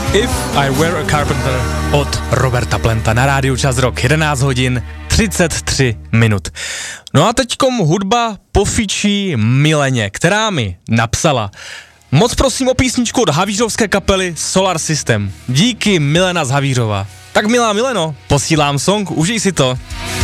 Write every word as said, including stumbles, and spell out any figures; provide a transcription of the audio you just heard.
If I Were a Carpenter od Roberta Planta na rádiu Čas Rock, jedenáct hodin třicet tři minut. No a teďkom hudba pofičí Mileně, která mi napsala: moc prosím o písničku od havířovské kapely Solar System. Díky, Milena z Havířova. Tak milá Mileno, posílám song, užij si to.